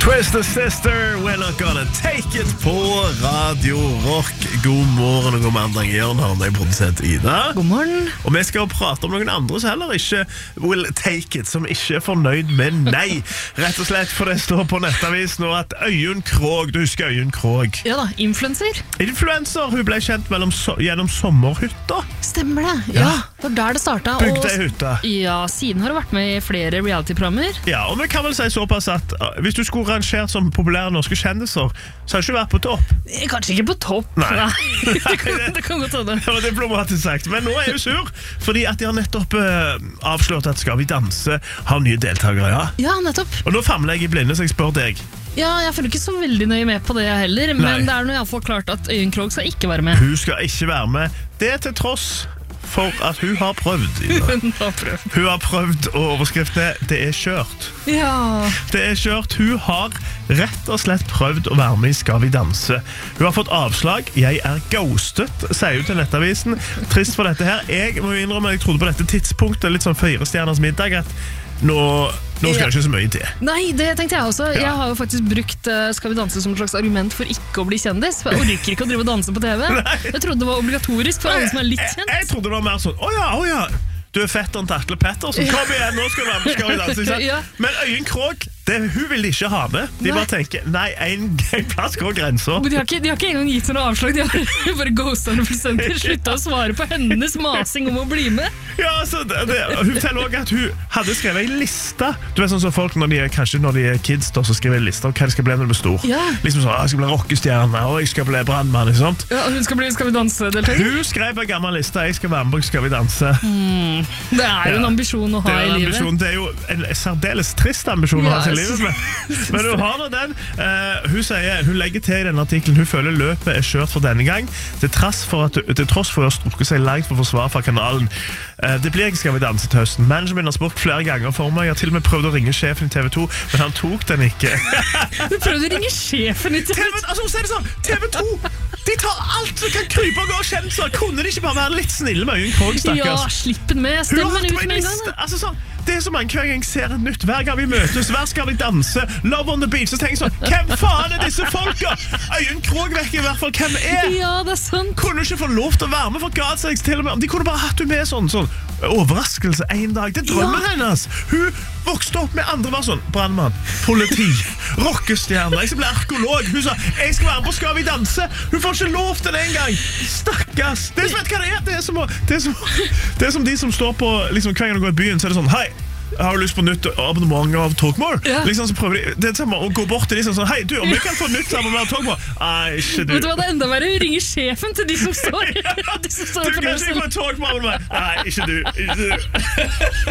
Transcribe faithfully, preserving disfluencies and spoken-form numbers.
Twisted Sister, we're not gonna take it på Radio Rock. God morgen og god mandag, Jørn Harne, produsent Ida. God morgen. Og vi skal prate om noen andre som heller ikke will take it, som ikke er fornøyd med nei. Rett og slett, for det står på Nettavis nå at Øyunn Krogh, du husker Øyunn Krogh? Ja da, influencer. Influencer, hun ble kjent mellom so gjennom sommerhytta. Stemmer det, ja. ja. Det var der det startet. Bygde ei hytte. Ja, siden har hun vært med i flere reality-programmer. Ja, og vi kan vel si såpass at uh, hvis du skulle rangert som populære norske kjendiser, så har du ikke vært på topp. Kanskje ikke på topp. Nei. Nei. det, kan, det kan godt hende. Det var diplomatisk sagt. Men nå er hun sur, fordi at de har nettopp uh, avslørt at Skal vi danse har nye deltakere, ja. Ja, nettopp. Og nå famler jeg i blinde, så jeg spør deg. Ja, jeg føler ikke så veldig nøye med på det heller, Nei. men det er nå i alle fall klart at Øyunn Krogh skal ikke være med. Hun skal ikke være med. Det til tross for at hun har prøvd. Hun har prøvd. Hun har prøvd, og overskriften er «Det er kjørt». Ja. Det er kjørt. Hun har rett og slett prøvd å være med i Skal vi danse. Hun har fått avslag. Jeg er ghostet, sier hun til Nettavisen. Trist for dette her. Jeg må jo innrømme, jeg trodde på dette tidspunktet, litt sånn fire stjerners middag, at nå, nå skal jeg ikke så mye til. Nei, det tenkte jeg også. Ja. Jeg har jo faktisk brukt uh, Skal vi danse som et slags argument for ikke å bli kjendis. For jeg orker ikke å drive og danse på T V. Nei. Jeg trodde det var obligatorisk for alle som er litt kjent. Jeg, jeg trodde det var mer sånn, åja, åja, du er fetteren til Atle Pettersen, kom igjen, nå skal du være med Skal vi danse, ikke sant? Ja. Men Øyunn Krogh, det, hun vil de ikke ha med. De Nei. bare tenker, nei, en, en plass går grenser. Men de har, ikke, de har ikke engang gitt noe avslag. De har bare ghostet henne fullstendig. Sluttet å svare på hennes masing om å bli med. Ja, altså, det, det, hun forteller også at hun hadde skrevet en liste. Du vet sånn som folk, når de er, kanskje når de er kids, da, så skriver en liste om hva de skal bli når de blir stor. Ja. Liksom sånn, jeg skal bli rockestjerne, og jeg skal bli brandmann, ikke sant? Ja, hun skal bli Skal vi danse-deltaker. Hun skrev en gammel liste, jeg skal være med på Skal vi danse. Mm. Det er jo en ambisjon å ha Det er, i en livet. ambisjon, det er jo en særdeles trist ambisjon å ha Ja, til livet med. Men hun har nå den. Uh, hun sier, hun legger til i denne artikkelen, hun føler løpet er kjørt for denne gang, til tross for at til tross for å ha strukket seg langt for å forsvare fra kanalen. Uh, det blir ikke Skal vi danse til høsten. Manageren min har spurt flere ganger for meg. Jeg har til og med prøvd å ringe sjefen i T V to, men han tok den ikke. Du prøvde å ringe sjefen i T V to? Altså, så er det sånn, T V to, de tar alt som kan krype og gå og kjenner. Kunne de ikke bare være litt snille med Øyunn Krogh, stakkars? Ja, slipp den med. Hun Stem har den hatt ut på en med en gang. liste. Da. Altså, sånn, det er så mange hver gang jeg ser et nytt. Hver gang vi møtes, hver skal vi danse, Love on the beach, så tenker jeg sånn, hvem faen er disse folka? Øyunn Krogh vet i hvert fall hvem er. Ja, det er sant. Kunne ikke få lov til å være med for God's sakes, til og med. De kunne bare hatt hun med sånn, sånn overraskelse en dag. Det er drømmen Ja. hennes. Hun vokste opp med andre var sånn, brandmann, politi, rockestjerne, jeg skal bli arkeolog. Hun sa, jeg skal være med på Skal vi danse. Hun får ikke lov til det en gang. Stakkars. Det er som, vet hva det er? Det er som, å- det er som, det er som de som står på, liksom, hver gang de går i byen, så er det sånn, hei, har du lyst på nytt abonnement av Talkmore? Ja. Liksom så prøver de, det er samme å gå bort til de som sånn, hei, du, om vi kan få nytt abonnement av Talkmore? Nei, ikke du. Vet du hva det er enda verre? Hun ringer sjefen til de som står, de som står Du på kan ikke løsning. få Talkmore abonnement. Nei, ikke du. Ikke du.